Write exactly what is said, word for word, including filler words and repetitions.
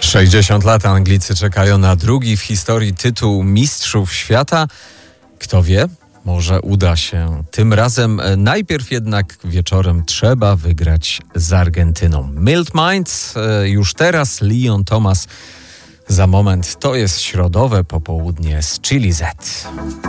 sześćdziesiąt lat Anglicy czekają na drugi w historii tytuł Mistrzów Świata. Kto wie, może uda się tym razem. Najpierw jednak wieczorem trzeba wygrać z Argentyną. Mild Minds już teraz, Leon Thomas za moment. To jest środowe popołudnie z Chili Z.